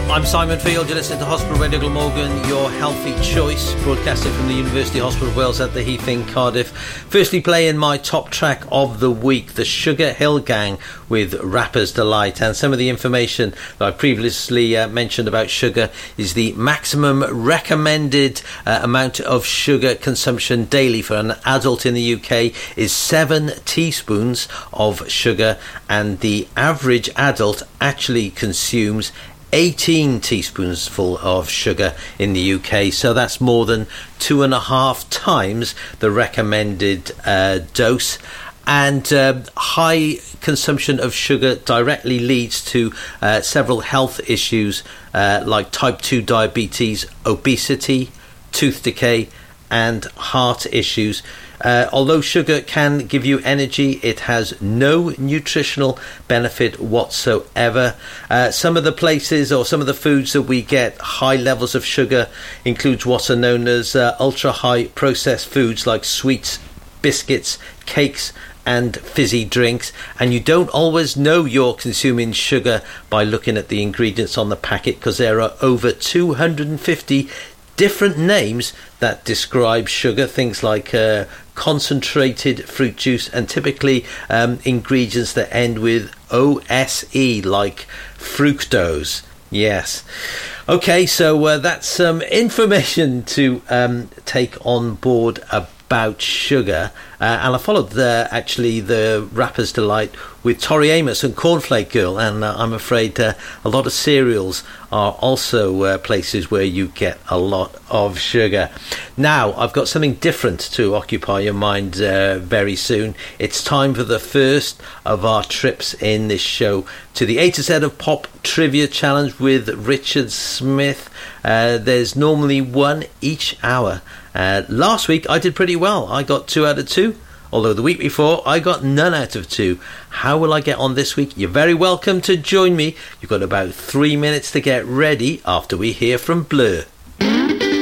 I'm Simon Field. You're listening to Hospital Radio Glamorgan, your healthy choice, broadcasting from the University Hospital of Wales at the Heath in Cardiff. Firstly, playing my top track of the week, the Sugar Hill Gang with Rapper's Delight. And some of the information that I previously mentioned about sugar is the maximum recommended amount of sugar consumption daily for an adult in the UK is 7 teaspoons of sugar, and the average adult actually consumes 18 teaspoons full of sugar in the UK, so that's more than 2.5 times the recommended dose. And high consumption of sugar directly leads to several health issues like type 2 diabetes, obesity, tooth decay and heart issues. Although sugar can give you energy, it has no nutritional benefit whatsoever. Some of the places or some of the foods that we get high levels of sugar includes what are known as ultra-high processed foods like sweets, biscuits, cakes and fizzy drinks, and you don't always know you're consuming sugar by looking at the ingredients on the packet, because there are over 250 different names that describe sugar, things like concentrated fruit juice, and typically ingredients that end with OSE, like fructose. Yes. Okay, so that's some information to take on board about sugar. And I followed actually the Rapper's Delight with Tori Amos and Cornflake Girl, and I'm afraid a lot of cereals are also places where you get a lot of sugar. Now, I've got something different to occupy your mind very soon. It's time for the first of our trips in this show to the A to Z of Pop Trivia Challenge with Richard Smith. There's normally one each hour. Last week I did pretty well. I got 2 out of 2. Although the week before I got none out of 2. How will I get on this week? You're very welcome to join me. You've got about 3 minutes to get ready after we hear from Blur.